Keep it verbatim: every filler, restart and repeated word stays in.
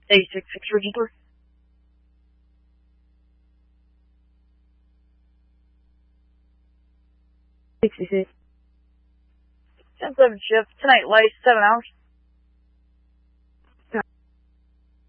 eight six six register. sixty-six. ten seven shift, tonight light, seven hours.